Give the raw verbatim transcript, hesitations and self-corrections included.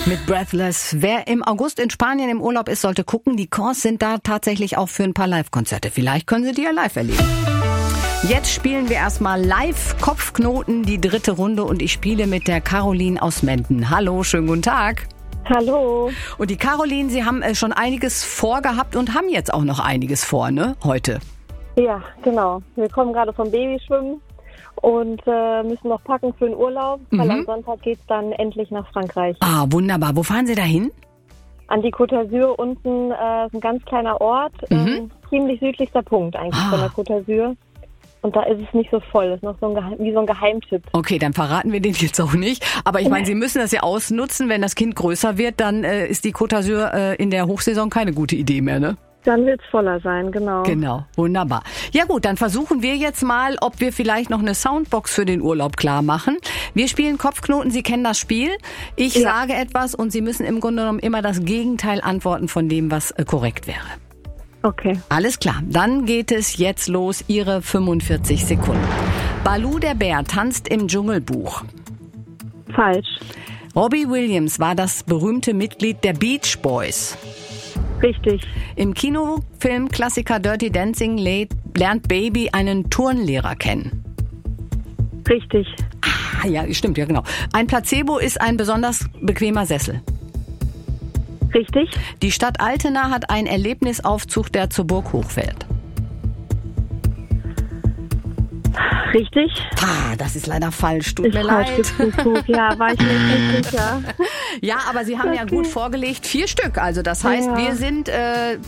mit Breathless. Wer im August in Spanien im Urlaub ist, sollte gucken. Die Chors sind da tatsächlich auch für ein paar Live-Konzerte. Vielleicht können Sie die ja live erleben. Jetzt spielen wir erstmal live Kopfknoten, die dritte Runde. Und ich spiele mit der Caroline aus Menden. Hallo, schönen guten Tag. Hallo. Und die Caroline, Sie haben schon einiges vorgehabt und haben jetzt auch noch einiges vor, ne, heute? Ja, genau. Wir kommen gerade vom Babyschwimmen und äh, müssen noch packen für den Urlaub, weil Mhm. am Sonntag geht's dann endlich nach Frankreich. Ah, wunderbar. Wo fahren Sie da hin? An die Côte d'Azur unten, äh, ist ein ganz kleiner Ort, Mhm. ähm, ziemlich südlichster Punkt eigentlich Ah. von der Côte d'Azur. Und da ist es nicht so voll, das ist noch so ein Geheim- wie so ein Geheimtipp. Okay, dann verraten wir den jetzt auch nicht. Aber ich meine, Sie müssen das ja ausnutzen. Wenn das Kind größer wird, dann äh, ist die Côte d'Azur äh, in der Hochsaison keine gute Idee mehr, ne? Dann wird's voller sein, genau. Genau, wunderbar. Ja gut, dann versuchen wir jetzt mal, ob wir vielleicht noch eine Soundbox für den Urlaub klar machen. Wir spielen Kopfknoten, Sie kennen das Spiel. Ich Ja. sage etwas und Sie müssen im Grunde genommen immer das Gegenteil antworten von dem, was äh, korrekt wäre. Okay. Alles klar, dann geht es jetzt los, Ihre fünfundvierzig Sekunden. Baloo der Bär tanzt im Dschungelbuch. Falsch. Robbie Williams war das berühmte Mitglied der Beach Boys. Richtig. Im Kinofilm-Klassiker Dirty Dancing le- lernt Baby einen Turnlehrer kennen. Richtig. Ah, ja, stimmt, ja genau. Ein Placebo ist ein besonders bequemer Sessel. Richtig. Die Stadt Altena hat einen Erlebnisaufzug, der zur Burg hochfährt. Richtig. Ah, das ist leider falsch, tut Ist mir falsch, leid. gibt's nicht gut. Ja, war ich mir nicht sicher. Ja, aber Sie haben ja Okay. gut vorgelegt. Vier Stück. Also das heißt, Ja. wir sind äh,